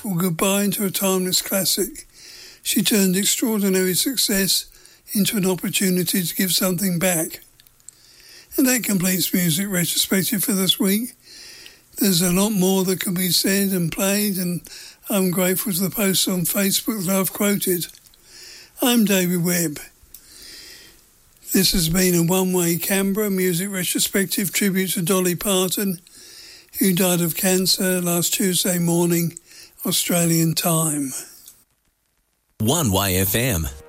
wonderful goodbye into a timeless classic. She turned extraordinary success into an opportunity to give something back. And that completes Music Retrospective for this week. There's a lot more that can be said and played, and I'm grateful to the posts on Facebook that I've quoted. I'm David Webb. This has been a one-way Canberra Music Retrospective tribute to Dolly Parton, who died of cancer last Tuesday morning, Australian time. One Way FM.